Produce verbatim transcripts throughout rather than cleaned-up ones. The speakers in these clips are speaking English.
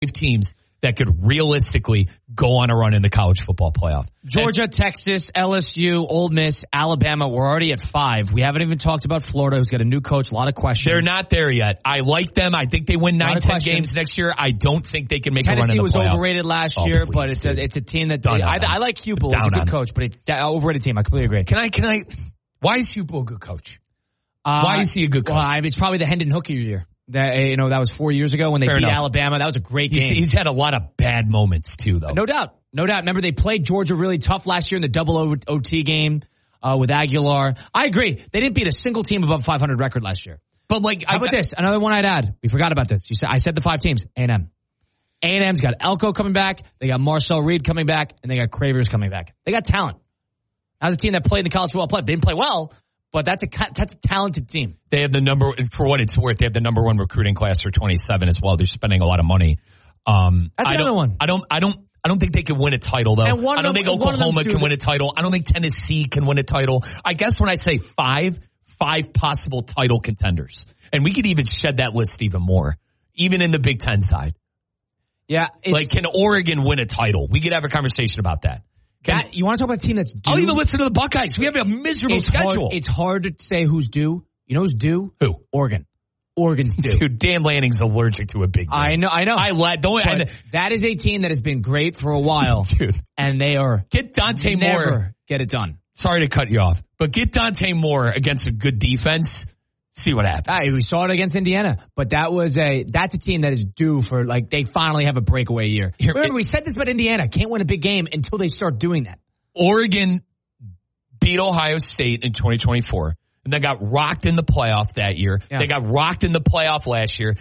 teams that could realistically go on a run in the college football playoff. Georgia, and, Texas, L S U, Ole Miss, Alabama. We're already at five. We haven't even talked about Florida, who's got a new coach. A lot of questions. They're not there yet. I like them. I think they win nine, ten questions. games next year. I don't think they can make Tennessee a run in the was playoff. overrated last oh, year, please, but it's a it's a team that they, I, I like Hubel. He's a good coach, but it's an overrated team. I completely agree. Can I? Can I? Why is Hubel a good coach? Uh, why is he a good coach? Well, I mean, it's probably the Hendon Hooker year. That you know that was four years ago when they Fair beat enough. Alabama. That was a great he's, game. He's had a lot of bad moments too, though. No doubt, no doubt. Remember they played Georgia really tough last year in the double O T game uh, with Aguilar. I agree. They didn't beat a single team above five hundred record last year. But like, how I, about this? Another one I'd add. We forgot about this. You said I said the five teams. A and M. A and M's got Elko coming back. They got Marcel Reed coming back, and they got Cravers coming back. They got talent. That was a team that played in the college football playoff. They didn't play well. But that's a that's a talented team. They have the number, for what it's worth, they have the number one recruiting class for twenty-seven as well. They're spending a lot of money. Um, that's I another don't, one. I don't, I don't, I don't think they can win a title though. And one I don't them, think Oklahoma can win a title. I don't think Tennessee can win a title. I guess when I say five, five possible title contenders, and we could even shed that list even more, even in the Big Ten side. Yeah, like can Oregon win a title? We could have a conversation about that. That, you want to talk about a team that's due? I'll even listen to the Buckeyes. We have a miserable it's schedule. Hard, it's hard to say who's due. You know who's due? Who? Oregon. Oregon's due. Dude, Dan Lanning's allergic to a big game. I know, I know. I let don't. And that is a team that has been great for a while, dude. And they are get Dante never Moore. Get it done. Sorry to cut you off, but get Dante Moore against a good defense. See what happens. Right, we saw it against Indiana, but that was a that's a team that is due for like they finally have a breakaway year. Here, Remember, it, we said this about Indiana: can't win a big game until they start doing that. Oregon beat Ohio State in twenty twenty-four, and they got rocked in the playoff that year. Yeah. They got rocked in the playoff last year.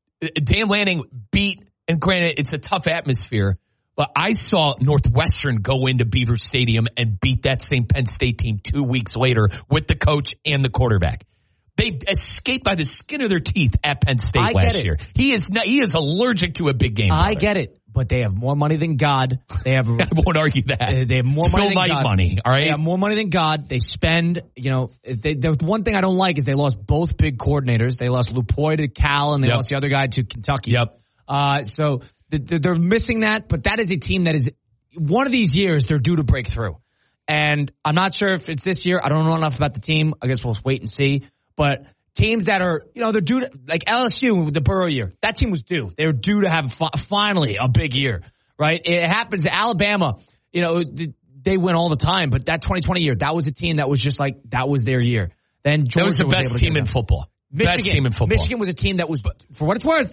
Dan Lanning beat, and granted, it's a tough atmosphere, but I saw Northwestern go into Beaver Stadium and beat that same Penn State team two weeks later with the coach and the quarterback. They escaped by the skin of their teeth at Penn State I last get it. year. He is not, he is allergic to a big game. I get it. But they have more money than God. They have. I won't argue that. They have more it's money than Knight God. money. All right. They have more money than God. They spend. You know, they, the one thing I don't like is they lost both big coordinators. They lost Lupoy to Cal, and they yep. lost the other guy to Kentucky. Yep. Uh, so they're missing that. But that is a team that is one of these years they're due to break through. And I'm not sure if it's this year. I don't know enough about the team. I guess we'll wait and see. But teams that are, you know, they're due to, like L S U with the Burrow year. That team was due. They were due to have fi- finally a big year, right? It happens. Alabama, you know, they win all the time, but that twenty twenty year, that was a team that was just like, that was their year. Then Georgia that was the was best team in football. Michigan, best team in football. Michigan was a team that was, for what it's worth,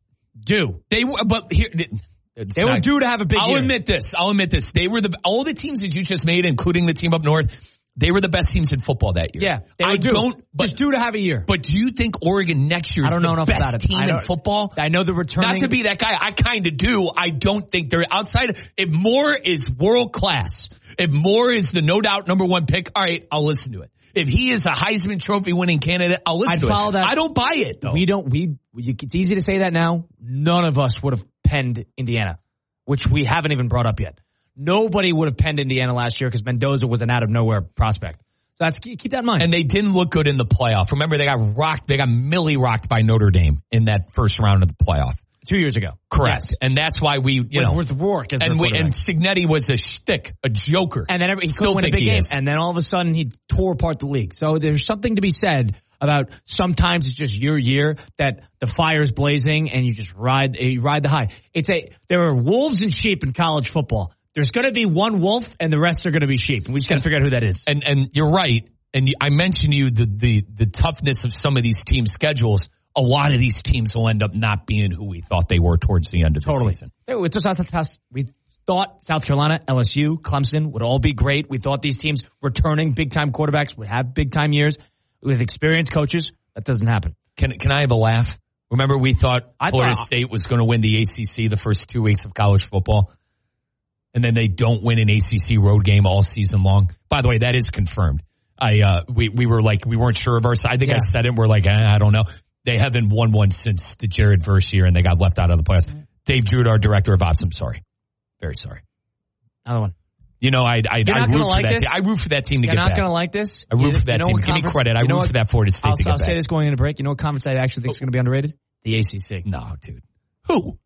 due. They were, but here, they not, were due to have a big I'll year. I'll admit this. I'll admit this. They were the, all the teams that you just made, including the team up north, they were the best teams in football that year. Yeah, they were I due. don't but, just due to have a year. But do you think Oregon next year is I don't know the enough best about it. team I in football? I know the returning. Not to be that guy. I kind of do. I don't think they're outside. Of, if Moore is world class, if Moore is the no doubt number one pick, all right, I'll listen to it. If he is a Heisman Trophy winning candidate, I'll listen I'd to follow it. That. I don't buy it though. We don't. We. You, it's easy to say that now. None of us would have penned Indiana, which we haven't even brought up yet. Nobody would have penned Indiana last year because Mendoza was an out of nowhere prospect. So that's keep that in mind. And they didn't look good in the playoff. Remember, they got rocked. They got milli rocked by Notre Dame in that first round of the playoff two years ago. Correct, yes. And that's why we, you with, know, with Rourke as and the we, and Cignetti was a shtick, a joker. And then every, he still couldn't win a think big he game. is. And then all of a sudden he tore apart the league. So there's something to be said about sometimes it's just your year that the fire's blazing and you just ride you ride the high. It's a there are wolves and sheep in college football. There's going to be one wolf and the rest are going to be sheep. And we just got to figure out who that is. And and you're right. And I mentioned to you the, the the toughness of some of these team schedules. A lot of these teams will end up not being who we thought they were towards the end of totally. the season. It just, we thought South Carolina, L S U, Clemson would all be great. We thought these teams returning big-time quarterbacks would have big-time years with experienced coaches. That doesn't happen. Can can I have a laugh? Remember we thought I Florida thought, State was going to win the A C C the first two weeks of college football, and then they don't win an A C C road game all season long. By the way, that is confirmed. I uh, we we were like we weren't sure of our. I think yeah. I said it. We're like eh, I don't know. They haven't won one since the Jared Verse year, and they got left out of the playoffs. Mm-hmm. Dave Drude, our director of ops, I'm sorry, very sorry. Another one. You know, I I, I root for like that this? team. I root for that team to You're get not back. You're not going to like this. I root you, for that you know team. Give me credit. I root what, for that Florida State I'll, to get I'll back. say this going into break. You know what conference I actually think is going to be underrated? The A C C. No, dude. Who?